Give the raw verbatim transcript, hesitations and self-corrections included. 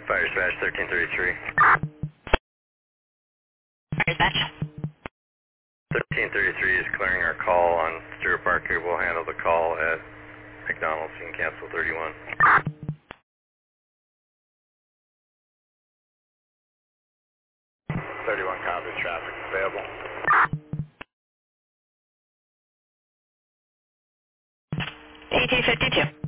Fire dispatch thirteen thirty-three. Fire dispatch. thirteen thirty-three is clearing our call on Stewart Park here. We'll handle the call at McDonald's. You can cancel thirty-one. thirty-one copy, traffic available. E T fifty-two.